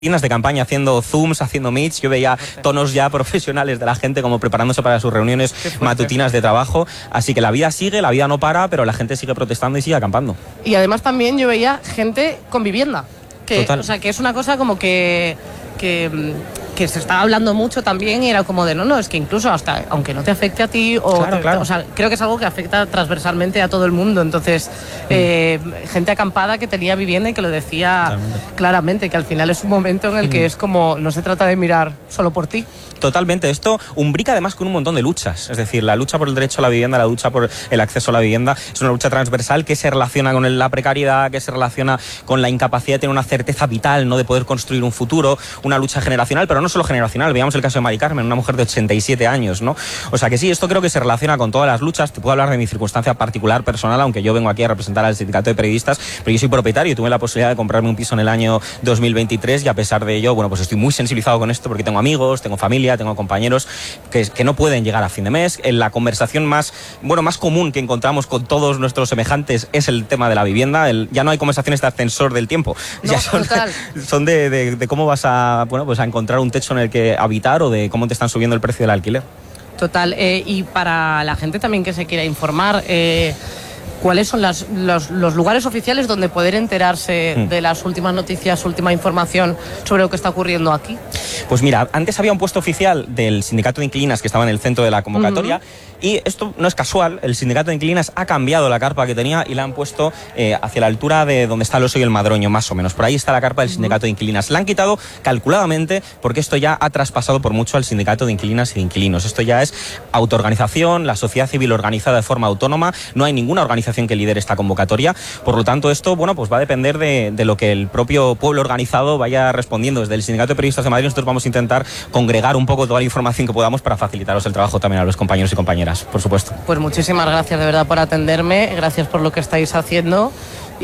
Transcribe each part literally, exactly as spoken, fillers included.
de campaña haciendo zooms, haciendo meets. Yo veía tonos ya profesionales de la gente como preparándose para sus reuniones matutinas de trabajo. Así que la vida sigue, la vida no para, pero la gente sigue protestando y sigue acampando. Y además también yo veía gente con vivienda. Que, Total. O sea, que es una cosa como que... que que se estaba hablando mucho también y era como de no, no, es que incluso hasta aunque no te afecte a ti o, claro, te, claro. o sea, creo que es algo que afecta transversalmente a todo el mundo. Entonces, mm. eh, gente acampada que tenía vivienda y que lo decía Totalmente. claramente, que al final es un momento en el que mm. es como, no se trata de mirar solo por ti. Totalmente, esto umbrica además con un montón de luchas, es decir, la lucha por el derecho a la vivienda, la lucha por el acceso a la vivienda, es una lucha transversal que se relaciona con la precariedad, que se relaciona con la incapacidad de tener una certeza vital, no de poder construir un futuro, una lucha generacional, pero no solo generacional, veamos el caso de Mari Carmen, una mujer de ochenta y siete años, ¿no? O sea que sí, esto creo que se relaciona con todas las luchas. Te puedo hablar de mi circunstancia particular, personal, aunque yo vengo aquí a representar al sindicato de periodistas, pero yo soy propietario y tuve la posibilidad de comprarme un piso en el año dos mil veintitrés y a pesar de ello, bueno, pues estoy muy sensibilizado con esto porque tengo amigos, tengo familia, tengo compañeros que, que no pueden llegar a fin de mes. En la conversación más, bueno, más común que encontramos con todos nuestros semejantes es el tema de la vivienda. El, ya no hay conversaciones de ascensor del tiempo, no, ya son, son de, de, de cómo vas a, bueno, pues a encontrar un techo en el que habitar o de cómo te están subiendo el precio del alquiler. Total, eh, y para la gente también que se quiera informar, eh, ¿cuáles son las, los, los lugares oficiales donde poder enterarse mm. de las últimas noticias, última información sobre lo que está ocurriendo aquí? Pues mira, antes había un puesto oficial del sindicato de inquilinas que estaba en el centro de la convocatoria. Uh-huh. Y esto no es casual, el sindicato de inquilinas ha cambiado la carpa que tenía y la han puesto eh, hacia la altura de donde está el Oso y el Madroño, más o menos. Por ahí está la carpa del sindicato de inquilinas. La han quitado calculadamente porque esto ya ha traspasado por mucho al sindicato de inquilinas y de inquilinos. Esto ya es autoorganización, la sociedad civil organizada de forma autónoma. No hay ninguna organización que lidere esta convocatoria. Por lo tanto, esto bueno, pues va a depender de, de lo que el propio pueblo organizado vaya respondiendo. Desde el Sindicato de Periodistas de Madrid nosotros vamos a intentar congregar un poco toda la información que podamos para facilitaros el trabajo también a los compañeros y compañeras. Por supuesto. Pues muchísimas gracias de verdad por atenderme, gracias por lo que estáis haciendo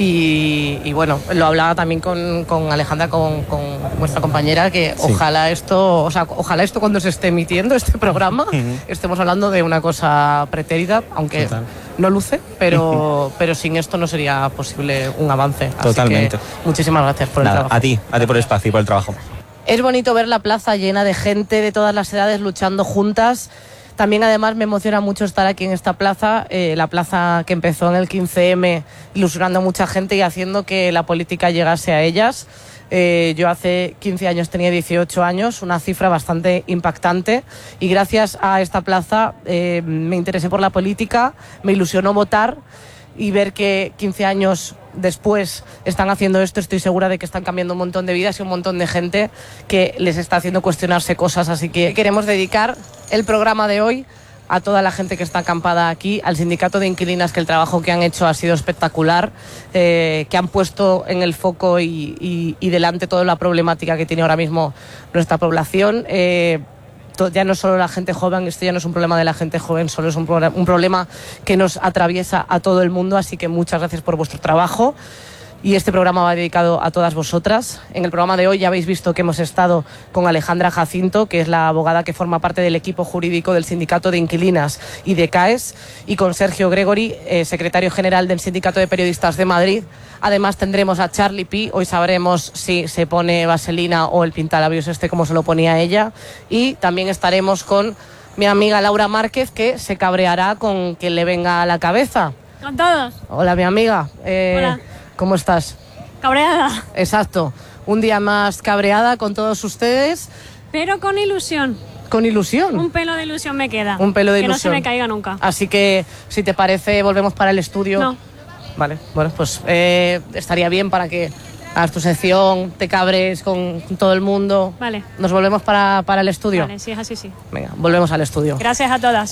y, y bueno, lo hablaba también con, con Alejandra, con, con vuestra compañera, que sí. ojalá esto, o sea, ojalá esto cuando se esté emitiendo este programa uh-huh. estemos hablando de una cosa pretérita, aunque Total. no luce, pero, pero sin esto no sería posible un avance. Totalmente. Así que muchísimas gracias por Nada, el trabajo. A ti, a ti por el espacio y por el trabajo. Es bonito ver la plaza llena de gente de todas las edades luchando juntas. También además me emociona mucho estar aquí en esta plaza, eh, la plaza que empezó en el quince eme, ilusionando a mucha gente y haciendo que la política llegase a ellas. Eh, yo hace quince años tenía dieciocho años, una cifra bastante impactante, y gracias a esta plaza eh, me interesé por la política, me ilusionó votar y ver que quince años después están haciendo esto. Estoy segura de que están cambiando un montón de vidas y un montón de gente que les está haciendo cuestionarse cosas. Así que queremos dedicar el programa de hoy a toda la gente que está acampada aquí, al sindicato de inquilinas, que el trabajo que han hecho ha sido espectacular, eh, que han puesto en el foco y, y, y delante toda la problemática que tiene ahora mismo nuestra población. Eh, ya no es solo la gente joven, esto ya no es un problema de la gente joven, solo es un, pro- un problema que nos atraviesa a todo el mundo, así que muchas gracias por vuestro trabajo. Y este programa va dedicado a todas vosotras. En el programa de hoy ya habéis visto que hemos estado con Alejandra Jacinto, que es la abogada que forma parte del equipo jurídico del Sindicato de Inquilinas y de CAES, y con Sergio Gregory, eh, secretario general del Sindicato de Periodistas de Madrid. Además tendremos a Charlie Pi, hoy sabremos si se pone vaselina o el pintalabios este como se lo ponía ella. Y también estaremos con mi amiga Laura Márquez, que se cabreará con quien le venga a la cabeza. Con todos. Hola, mi amiga. Eh, Hola. ¿Cómo estás? Cabreada. Exacto. Un día más cabreada con todos ustedes. Pero con ilusión. ¿Con ilusión? Un pelo de ilusión me queda. Un pelo de que ilusión. Que no se me caiga nunca. Así que, si te parece, volvemos para el estudio. No. Vale, bueno, pues eh, estaría bien para que hagas tu sección, te cabres con todo el mundo. Vale. Nos volvemos para, para el estudio. Vale, si es así, sí. Venga, volvemos al estudio. Gracias a todas.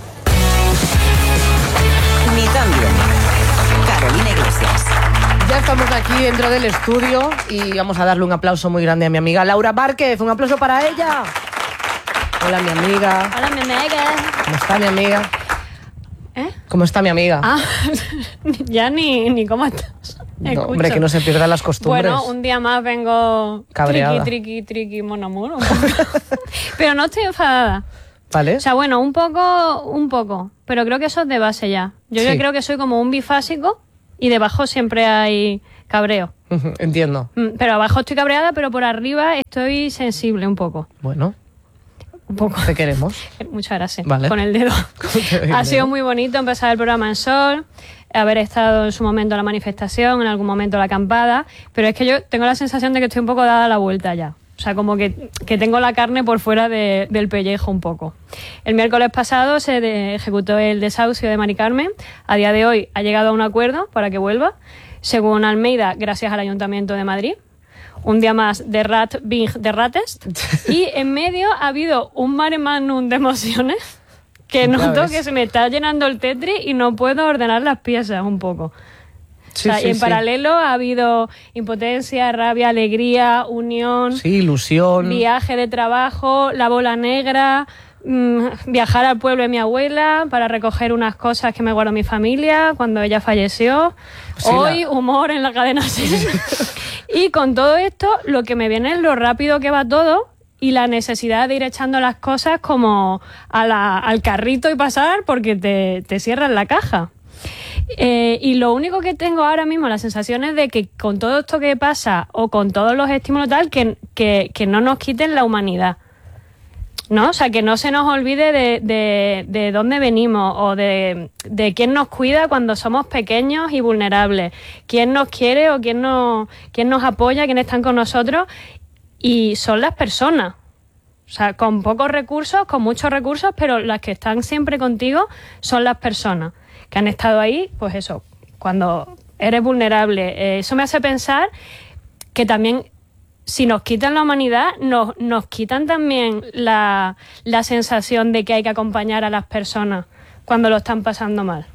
Ni tan bien. Carolina Iglesias. Ya estamos aquí dentro del estudio y vamos a darle un aplauso muy grande a mi amiga Laura Márquez. Un aplauso para ella. Hola, mi amiga. Hola, mi amiga. ¿Cómo está mi amiga? ¿Eh? ¿Cómo está mi amiga? Ah, ya ni, ni cómo estás. No, hombre, que no se pierdan las costumbres. Bueno, un día más vengo cabreada. triqui, triqui, triqui, mon amour. Pero no estoy enfadada. ¿Vale? O sea, bueno, un poco, un poco. Pero creo que eso es de base ya. Yo Sí. ya creo que soy como un bifásico y debajo siempre hay cabreo. Entiendo. Pero abajo estoy cabreada, pero por arriba estoy sensible un poco. Bueno. Un poco. Te queremos. Muchas gracias. Vale. Con el dedo. Ha sido muy bonito empezar el programa en sol, haber estado en su momento en la manifestación, en algún momento la acampada, pero es que yo tengo la sensación de que estoy un poco dada la vuelta ya. O sea, como que, que tengo la carne por fuera de, del pellejo un poco. El miércoles pasado se de, ejecutó el desahucio de Mari Carmen. A día de hoy ha llegado a un acuerdo para que vuelva. Según Almeida, gracias al Ayuntamiento de Madrid. Un día más de Rat Bing de Ratest. Y en medio ha habido un mare magnum de emociones que noto que se me está llenando el Tetris y no puedo ordenar las piezas un poco. Sí, o sea, sí, y en sí. paralelo ha habido impotencia, rabia, alegría, unión, sí, ilusión, viaje de trabajo, la bola negra, mmm, viajar al pueblo de mi abuela para recoger unas cosas que me guardó mi familia cuando ella falleció. Sí, Hoy, la... humor en la cadena seis. Y con todo esto, lo que me viene es lo rápido que va todo y la necesidad de ir echando las cosas como a la, al carrito y pasar porque te, te cierran la caja. Eh, y lo único que tengo ahora mismo, la sensación es de que con todo esto que pasa o con todos los estímulos tal, que, que, que no nos quiten la humanidad, ¿no? O sea, que no se nos olvide de, de, de dónde venimos o de, de quién nos cuida cuando somos pequeños y vulnerables, quién nos quiere o quién nos, quién nos apoya, quién están con nosotros, y son las personas. O sea, con pocos recursos, con muchos recursos, pero las que están siempre contigo son las personas que han estado ahí, pues eso, cuando eres vulnerable. Eh, eso me hace pensar que también, si nos quitan la humanidad, nos, nos quitan también la, la sensación de que hay que acompañar a las personas cuando lo están pasando mal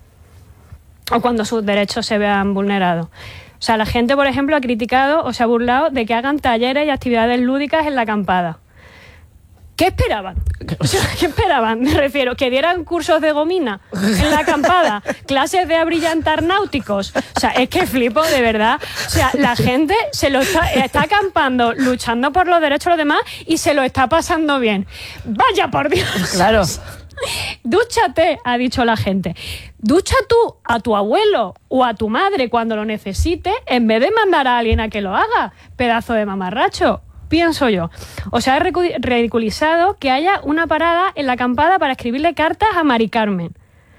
o cuando sus derechos se vean vulnerados. O sea, la gente, por ejemplo, ha criticado o se ha burlado de que hagan talleres y actividades lúdicas en la acampada. ¿Qué esperaban? O sea, ¿qué esperaban? Me refiero, que dieran cursos de gomina en la acampada, clases de abrillantar náuticos. O sea, es que flipo, de verdad. O sea, la gente se lo está, está acampando, luchando por los derechos de los demás y se lo está pasando bien. ¡Vaya por Dios! Claro. Dúchate, ha dicho la gente. Ducha tú a tu abuelo o a tu madre cuando lo necesite, en vez de mandar a alguien a que lo haga. Pedazo de mamarracho. Pienso yo. O sea, he ridiculizado que haya una parada en la acampada para escribirle cartas a Mari Carmen.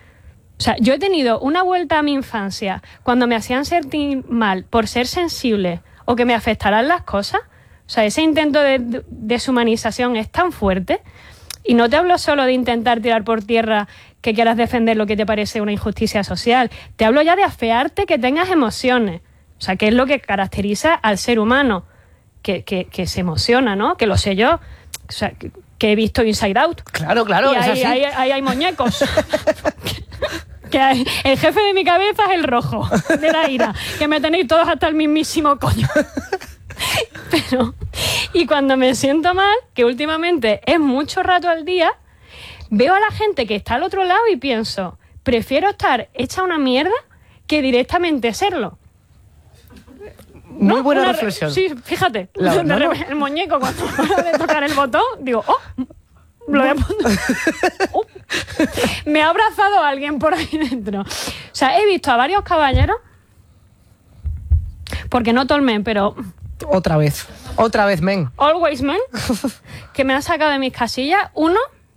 O sea, yo he tenido una vuelta a mi infancia cuando me hacían sentir mal por ser sensible o que me afectaran las cosas. O sea, ese intento de deshumanización es tan fuerte. Y no te hablo solo de intentar tirar por tierra que quieras defender lo que te parece una injusticia social. Te hablo ya de afearte que tengas emociones. O sea, que es lo que caracteriza al ser humano. Que, que, que se emociona, ¿no? Que lo sé yo. O sea, que, que he visto Inside Out. Claro, claro, y es ahí, así. Ahí, ahí hay muñecos. que hay, el jefe de mi cabeza es el rojo, de la ira. Que me tenéis todos hasta el mismísimo coño. Pero, y cuando me siento mal, que últimamente es mucho rato al día, veo a la gente que está al otro lado y pienso, prefiero estar hecha una mierda que directamente serlo. Muy ¿No? buena Una reflexión. Re- sí, fíjate. La, no, no. El muñeco, cuando para de tocar el botón, digo, oh, lo voy a poner. Oh, me ha abrazado alguien por ahí dentro. O sea, he visto a varios caballeros, porque no todo el men, pero... Otra vez. Otra vez, men. Always men, que me han sacado de mis casillas. Uno,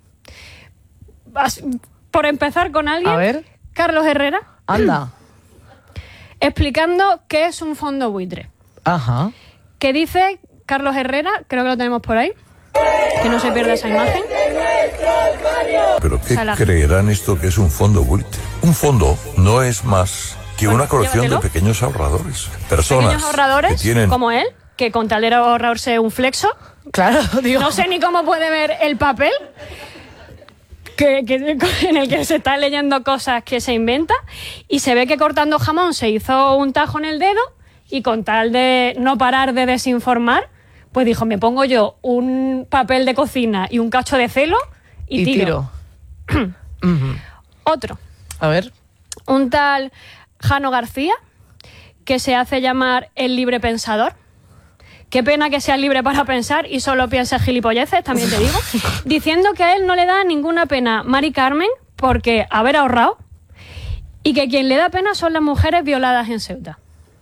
por empezar con alguien, a ver. Carlos Herrera. Anda. Explicando qué es un fondo buitre. Ajá. Que dice Carlos Herrera, creo que lo tenemos por ahí, que no se pierda esa imagen. ¿Pero qué O sea, la... creerán esto que es un fondo buitre? Un fondo no es más que Bueno, una colección llévatelo. de pequeños ahorradores. Personas Pequeños ahorradores, que tienen... como él, que con tal de ahorrarse un flexo, Claro, digo. no sé ni cómo puede ver el papel, que, que, en el que se está leyendo cosas que se inventa, y se ve que cortando jamón se hizo un tajo en el dedo, y con tal de no parar de desinformar, pues dijo, me pongo yo un papel de cocina y un cacho de celo y, Y tiro. tiro. uh-huh. Otro, A ver. un tal Jano García, que se hace llamar el libre pensador. Qué pena que sea libre para pensar y solo piense gilipolleces, también te digo. Diciendo que a él no le da ninguna pena Mari Carmen porque haber ahorrado, y que quien le da pena son las mujeres violadas en Ceuta.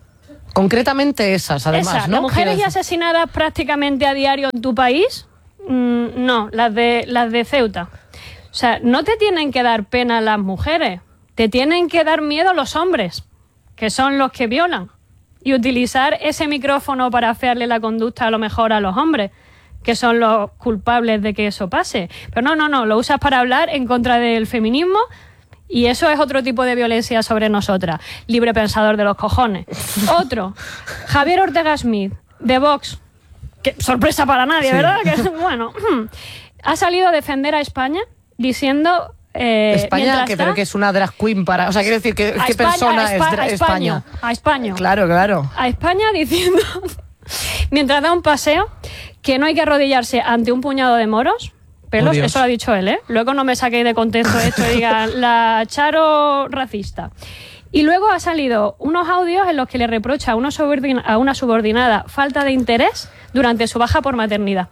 Concretamente esas, además, Esa, ¿no? ¿las mujeres y Quiero decir- asesinadas prácticamente a diario en tu país? Mm, no, las de, las de Ceuta. O sea, no te tienen que dar pena las mujeres, te tienen que dar miedo los hombres, que son los que violan. Y utilizar ese micrófono para afearle la conducta a lo mejor a los hombres, que son los culpables de que eso pase. Pero no, no, no, lo usas para hablar en contra del feminismo y eso es otro tipo de violencia sobre nosotras. Libre pensador de los cojones. Otro, Javier Ortega Smith, de Vox. Que sorpresa para nadie, sí. ¿Verdad? Que, bueno, ha salido a defender a España diciendo... Eh, España, que, pero que es una drag queen para... O sea, quiero decir, ¿qué, qué España, persona a es Espa- dra- a España? España? A España. Claro, claro. A España diciendo, mientras da un paseo, que no hay que arrodillarse ante un puñado de moros. Pelos, Oh, Dios. eso lo ha dicho él, ¿eh? Luego no me saquéis de contexto esto y digan, la Charo racista. Y luego ha salido unos audios en los que le reprocha a una, subordina- a una subordinada falta de interés durante su baja por maternidad.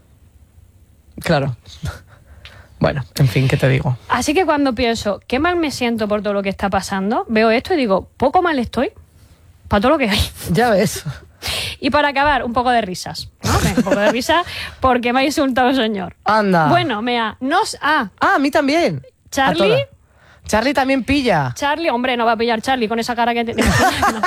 Claro. Bueno, en fin, ¿qué te digo? Así que cuando pienso, qué mal me siento por todo lo que está pasando, veo esto y digo, poco mal estoy para todo lo que hay. Ya ves. Y para acabar, un poco de risas, ¿no? Venga, un poco de risa porque me ha insultado el señor. Anda. Bueno, me ha... Nos ha... Ah, a mí también. Charlie... A todas. Charlie también pilla. Charlie, hombre, no va a pillar Charlie con esa cara que tiene. No.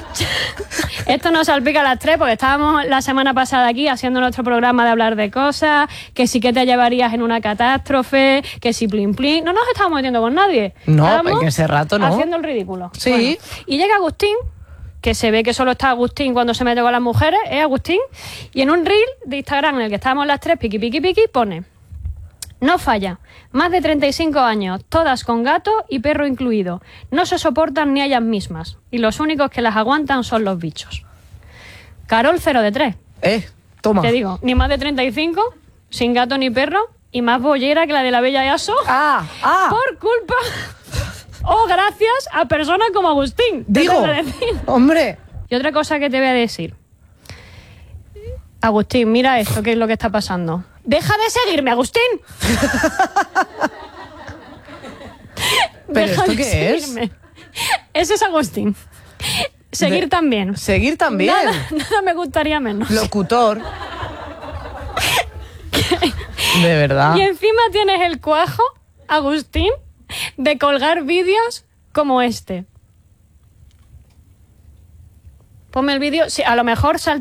Esto nos salpica a las tres porque estábamos la semana pasada aquí haciendo nuestro programa de hablar de cosas, que sí que te llevarías en una catástrofe, que si plin plin. No nos estábamos metiendo con nadie. No, Estábamos en ese rato no. haciendo el ridículo. Sí. Bueno, y llega Agustín, que se ve que solo está Agustín cuando se mete con las mujeres, ¿eh, Agustín? Y en un reel de Instagram en el que estábamos las tres, piqui, piqui, piqui, pone... No falla. Más de treinta y cinco años, todas con gato y perro incluido. No se soportan ni ellas mismas. Y los únicos que las aguantan son los bichos. Carol cero de tres. Eh, toma. Te digo, ni más de treinta y cinco, sin gato ni perro, y más bollera que la de la Bella Yaso. Ah, ah. Por culpa o gracias a personas como Agustín. te Digo, tengo que decir. hombre. Y otra cosa que te voy a decir. Agustín, mira esto, ¿qué es lo que está pasando? ¡Deja de seguirme, Agustín! ¿Pero Deja esto de qué es? seguirme. Ese es Agustín. Seguir De- también. Seguir también. Nada, nada me gustaría menos. Locutor. De verdad. Y encima tienes el cuajo, Agustín, de colgar vídeos como este. Ponme el vídeo. Sí, a lo mejor salta